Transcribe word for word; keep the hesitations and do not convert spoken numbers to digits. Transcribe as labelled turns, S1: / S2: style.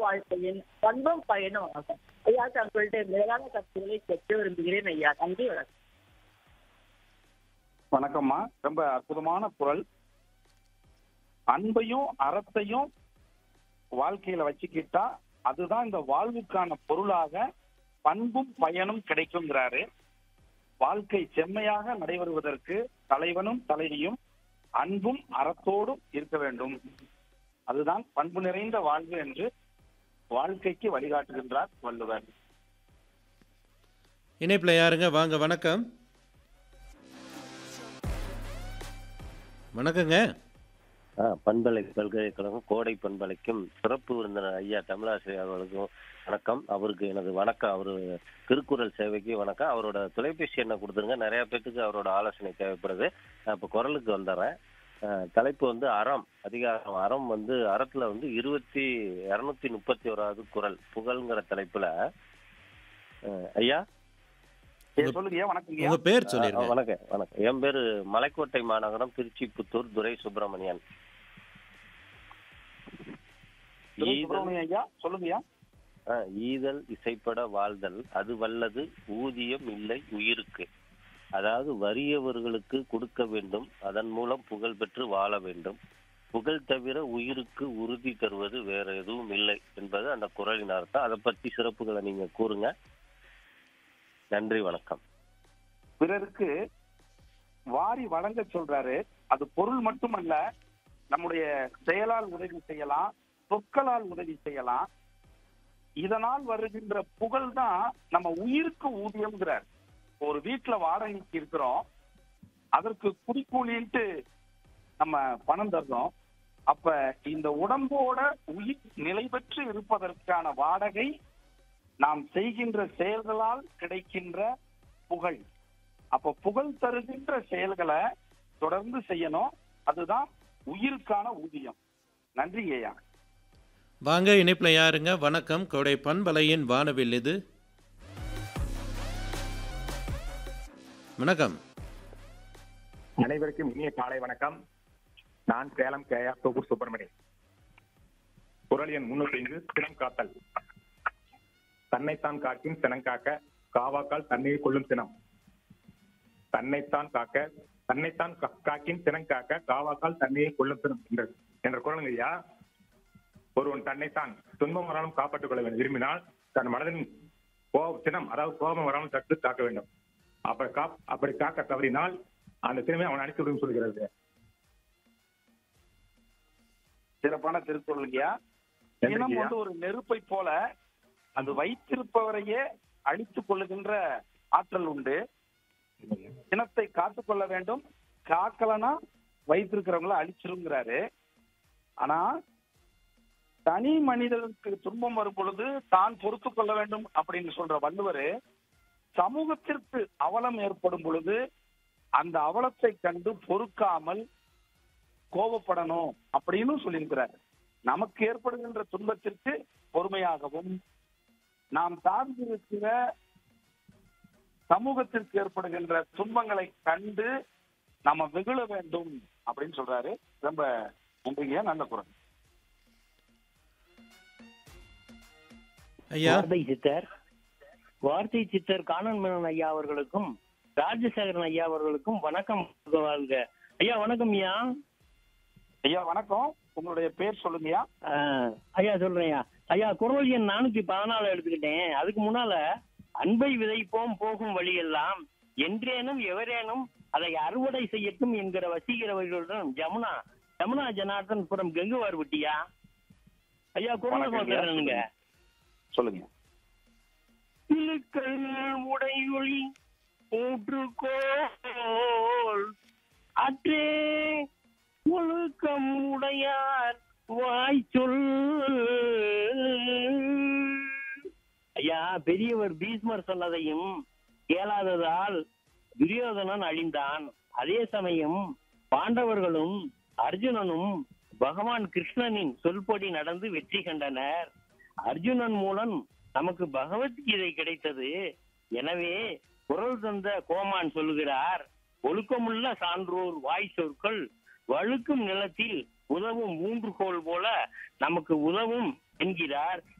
S1: வாழ்க்கையின் பண்பும் பயனும் ஆகும். ஐயா, தங்களுடைய மேலான கருத்துக்களை கேட்டு விரும்புகிறேன் ஐயா. நன்றி, வணக்கம்.
S2: வணக்கம்மா. ரொம்ப அற்புதமான குரல். அன்பையும் அறத்தையும் வாழ்க்கையில வச்சுக்கிட்டா அதுதான் இந்த வாழ்வுக்கான பொருளாக பண்பும் பயனும் கிடைக்குங்கிறாரு. வாழ்க்கை செம்மையாக நடைபெறுவதற்கு தலைவனும் தலைவியும் அன்பும் அறத்தோடும் இருக்க வேண்டும். அதுதான் பண்பு நிறைந்த வாழ்வு என்று வாழ்க்கைக்கு வழிகாட்டுகின்றார் வள்ளுவர்.
S3: இணைப்பில் யாருங்க? வாங்க. வணக்கம். வணக்கங்க.
S4: ஆ பண்பலை பல்கலைக்கழகம் கோடை பண்பலைக்கும் சிறப்பு விருந்தினர் ஐயா தமிழாசிரியர் அவர்களுக்கும் வணக்கம். அவருக்கு எனது வணக்கம். அவரு திருக்குறள் சேவைக்கு வணக்கம். அவரோட தொலைபேசி எண்ணை கொடுத்துருங்க. நிறைய பேருக்கு அவரோட ஆலோசனை தேவைப்படுது. நான் இப்போ குரலுக்கு வந்துடுறேன். தலைப்பு வந்து அறம், அதிகாரம். அறம் வந்து அறத்துல வந்து இருபத்தி இருநூத்தி முப்பத்தி ஓராவது குறள் புகழ்ங்கிற தலைப்புல ஐயா
S2: சொல்லுங்க. வணக்கம்.
S3: உங்க பேர் சொல்லிருங்க.
S4: வணக்கம். வணக்கம். என் பேரு மலைக்கோட்டை மாநகரம் திருச்சி புத்தூர் துரை சுப்பிரமணியன். ஈதல் இசைப்பட வாழ்தல் அது வல்லது ஊதியம் இல்லை உயிருக்கு. அதாவது வறியவர்களுக்கு கொடுக்க வேண்டும், அதன் மூலம் புகழ் பெற்று வாழ வேண்டும். புகழ் தவிர உயிருக்கு உறுதி தருவது வேற எதுவும் இல்லை என்பது அந்த குறளின் அர்த்தம். அதை பற்றி சிறப்புகளை நீங்க கூறுங்க. நன்றி, வணக்கம்.
S2: பிறருக்கு வாரி வழங்க சொல்றாரு. அது பொருள் மட்டுமல்ல, நம்முடைய செயலால் உதவி செய்யலாம், சொற்களால் உதவி செய்யலாம். இதனால் வருகின்ற புகழ் தான் நம்ம உயிருக்கு ஊதியம்ங்கிறார். ஒரு வீட்டுல வாடகைக்கு இருக்கிறோம், அதற்கு குடிக்கூலின்ட்டு நம்ம பணம் தர்றோம். அப்ப இந்த உடம்போட உயிர் நிலை பெற்று இருப்பதற்கான வாடகை நாம் செய்கின்ற செயல்களால் கிடைக்கின்ற புகழ். அப்ப புகழ் தருகின்ற செயல்களை தொடர்ந்து செய்யணும். அதுதான் உயிருக்கான ஊதியம். நன்றி ஐயா.
S3: வாங்க. இணைப்பில் யாருங்க? வணக்கம். கோடை பண்பலையின் வானவில் இது. வணக்கம்.
S5: அனைவருக்கும் இனிய காலை வணக்கம். நான் சேலம் கே ஆர் தொகுர் சுப்பிரமணி. குறள் எண் முன்னூத்தி ஐந்து, சினம் காத்தல். தன்னைத்தான் காக்கின் சினம் காக்க, காவாக்கால் தண்ணீர் கொள்ளும் சினம். தன்னைத்தான் காக்க தன்னைத்தான் காக்கின் சினம் காக்க, காவாக்கால் தண்ணீரை கொள்ளும் சினம் என்ற குறளுங்க ஐயா. ஒருவன் தன்னைத்தான் துன்பம் வராமல் காப்பாற்றிக் கொள்ள வேண்டும் விரும்பினால் தன் மனதின் சினம், அதாவது கோபம் வராமல் தடுத்து காக்க வேண்டும். அப்படி கா அப்படி காக்க தவறினால் அந்த சினமே அவன் அடித்து விடும் சொல்கிறது.
S2: சிறப்பான திருக்குறள்யா. சினம் வந்து ஒரு நெருப்பை போல அது வைத்திருப்பவரையே அழித்துக் கொள்ளுகின்ற ஆற்றல் உண்டு. சினத்தை காத்துக் கொள்ள வேண்டும், காக்கலனா வைத்திருக்கிறவங்கள அழிச்சிருங்கிறாரு. ஆனா தனி மனிதனுக்கு துன்பம் வரும் பொழுது தான் பொறுத்து கொள்ள வேண்டும் அப்படின்னு சொல்ற வள்ளுவர், சமூகத்திற்கு அவலம் ஏற்படும் பொழுது அந்த அவலத்தை கண்டு பொறுக்காமல் கோபப்படணும் அப்படின்னு சொல்லியிருக்கிறார். நமக்கு ஏற்படுகின்ற துன்பத்திற்கு பொறுமையாகவும், நாம் சார்ந்திருக்கிற சமூகத்திற்கு ஏற்படுகின்ற துன்பங்களை கண்டு நம்ம வெகுள வேண்டும் அப்படின்னு சொல்றாரு. ரொம்ப நன்றிங்க. நல்ல குரல்
S3: ஐயா.
S6: வார்த்தை சித்தர் வார்த்தை சித்தர் காணன் மேனன் ஐயா அவர்களுக்கும் ராஜசேகரன் ஐயா அவர்களுக்கும் வணக்கம். வாழ்க ஐயா. வணக்கம் ஐயா.
S2: ஐயா வணக்கம். உங்களுடைய பேர் சொல்லுங்கய்யா.
S6: ஐயா சொல்றேன் ஐயா. குறள் எண் நானூத்தி பதினாலு எடுத்துக்கிட்டேன். அதுக்கு முன்னால அன்பை விதைப்போம் போகும் வழியெல்லாம் என்றேனும் எவரேனும் அதை அறுவடை செய்யட்டும் என்கிற வசீகரவர்களுடன் ஜமுனா ஜமுனா ஜனார்தன் புறம் கங்குவார் விட்டியா ஐயா. குறளுங்க
S2: சொல்லுங்க.
S6: உடையொளி ஊற்றுக்கோள் அற்றே ஒழுக்கம் உடையார் வாய் சொல். ஐயா, பெரியவர் பீஷ்மர் சொன்னதையும் கேளாததால் துரியோதனன் அழிந்தான். அதே சமயம் பாண்டவர்களும் அர்ஜுனனும் பகவான் கிருஷ்ணனின் சொல்படி நடந்து வெற்றி கண்டனர். அர்ஜுனன் மூலம் நமக்கு பகவத்கீதை கிடைத்தது. எனவே குறள் தந்த கோமான் சொல்லுகிறார், ஒழுக்கமுள்ள சான்றோர் வாய் சொற்கள் வழுக்கும் நிலத்தில் உதவும் ஊன்றுகோல் போல நமக்கு உதவும் என்கிறார்.